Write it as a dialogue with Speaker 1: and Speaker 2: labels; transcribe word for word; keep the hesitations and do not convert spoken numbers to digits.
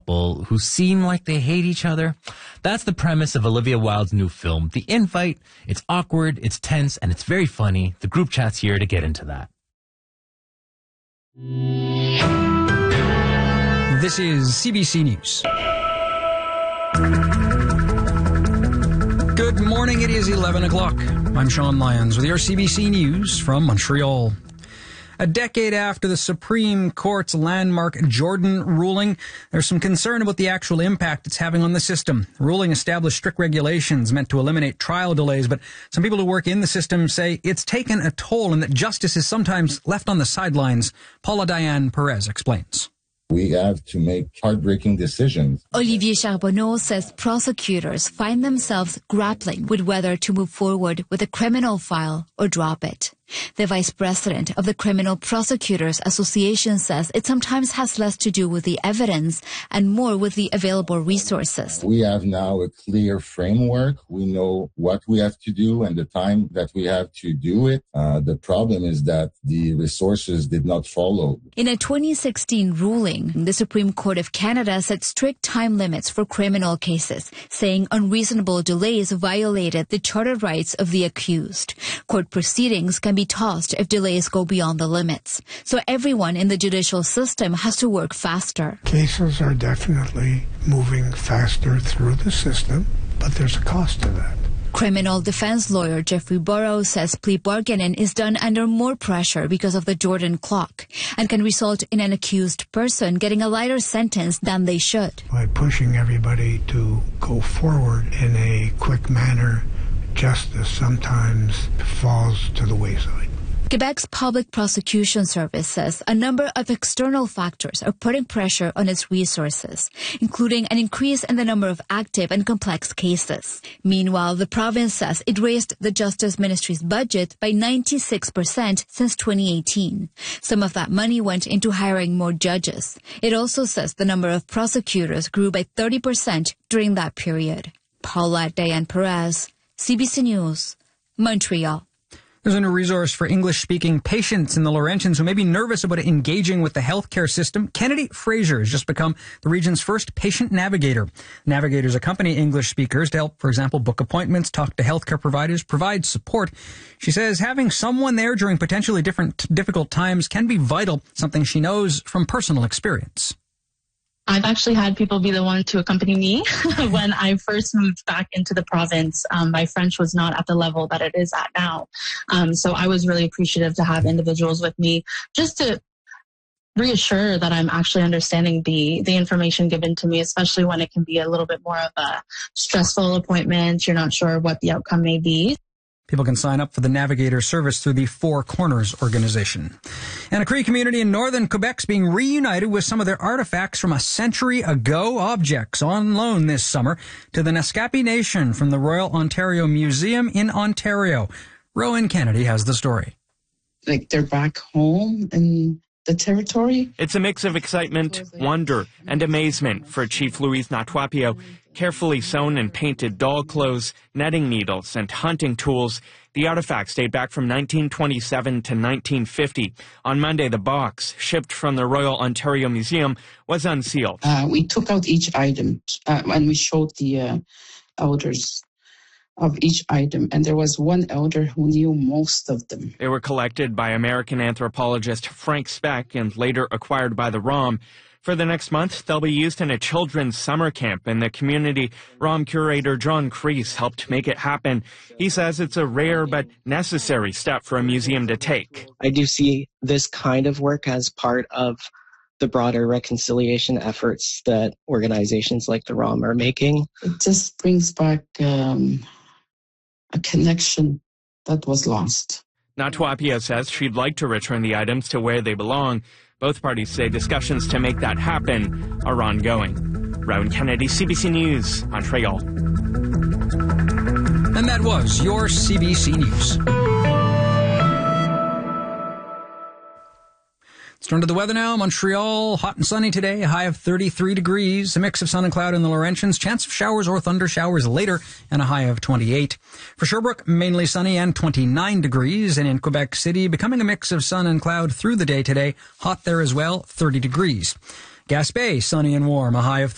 Speaker 1: who seem like they hate each other. That's the premise of Olivia Wilde's new film, The Invite. It's awkward, it's tense, and it's very funny. The group chat's here to get into that.
Speaker 2: This is C B C News. Good morning, it is eleven o'clock. I'm Sean Lyons with your C B C News from Montreal. A decade after the Supreme Court's landmark Jordan ruling, there's some concern about the actual impact it's having on the system. The ruling established strict regulations meant to eliminate trial delays, but some people who work in the system say it's taken a toll and that justice is sometimes left on the sidelines. Paula Diane Perez explains.
Speaker 3: We have to make heartbreaking decisions.
Speaker 4: Olivier Charbonneau says prosecutors find themselves grappling with whether to move forward with a criminal file or drop it. The vice president of the Criminal Prosecutors Association says it sometimes has less to do with the evidence and more with the available resources.
Speaker 3: We have now a clear framework. We know what we have to do and the time that we have to do it. Uh, the problem is that the resources did not follow.
Speaker 4: In a twenty sixteen ruling, the Supreme Court of Canada set strict time limits for criminal cases, saying unreasonable delays violated the chartered rights of the accused. Court proceedings can be tossed if delays go beyond the limits. So everyone in the judicial system has to work faster.
Speaker 5: Cases are definitely moving faster through the system, but there's a cost to that.
Speaker 4: Criminal defense lawyer Jeffrey Burrows says plea bargaining is done under more pressure because of the Jordan clock and can result in an accused person getting a lighter sentence than they should.
Speaker 5: By pushing everybody to go forward in a quick manner, justice sometimes falls to the wayside.
Speaker 4: Quebec's Public Prosecution Service says a number of external factors are putting pressure on its resources, including an increase in the number of active and complex cases. Meanwhile, the province says it raised the Justice Ministry's budget by ninety-six percent since twenty eighteen. Some of that money went into hiring more judges. It also says the number of prosecutors grew by thirty percent during that period. Paula Diane Perez, C B C News, Montreal.
Speaker 2: There's a new resource for English-speaking patients in the Laurentians who may be nervous about engaging with the healthcare system. Kennedy Fraser has just become the region's first patient navigator. Navigators accompany English speakers to help, for example, book appointments, talk to healthcare providers, provide support. She says having someone there during potentially different difficult times can be vital, something she knows from personal experience.
Speaker 6: I've actually had people be the one to accompany me. When I first moved back into the province, um, my French was not at the level that it is at now. Um, so I was really appreciative to have individuals with me just to reassure that I'm actually understanding the, the information given to me, especially when it can be a little bit more of a stressful appointment. You're not sure what the outcome may be.
Speaker 2: People can sign up for the Navigator service through the Four Corners organization. And a Cree community in northern Quebec's being reunited with some of their artifacts from a century ago, objects on loan this summer to the Naskapi Nation from the Royal Ontario Museum in Ontario. Rowan Kennedy has the story.
Speaker 7: Like they're back home in the territory.
Speaker 8: It's a mix of excitement, wonder, and amazement for Chief Louise Natwapio. Carefully sewn and painted doll clothes, netting needles, and hunting tools. The artifacts date back from nineteen twenty-seven to nineteen fifty. On Monday, the box, shipped from the Royal Ontario Museum, was unsealed.
Speaker 7: Uh, we took out each item uh, and we showed the uh, elders of each item, and there was one elder who knew most of them.
Speaker 8: They were collected by American anthropologist Frank Speck and later acquired by the R O M. For the next month, they'll be used in a children's summer camp in the community. R O M curator John Kreese helped make it happen. He says it's a rare but necessary step for a museum to take.
Speaker 9: I do see this kind of work as part of the broader reconciliation efforts that organizations like the R O M are making.
Speaker 7: It just brings back um, a connection that was lost.
Speaker 8: Natwapia says she'd like to return the items to where they belong. Both parties say discussions to make that happen are ongoing. Rowan Kennedy, C B C News, Montreal.
Speaker 2: And that was your C B C News. Let's turn to the weather now. Montreal, hot and sunny today, a high of thirty-three degrees, a mix of sun and cloud in the Laurentians, chance of showers or thunder showers later, and a high of twenty-eight. For Sherbrooke, mainly sunny and twenty-nine degrees, and in Quebec City, becoming a mix of sun and cloud through the day today, hot there as well, thirty degrees. Gaspé, sunny and warm, a high of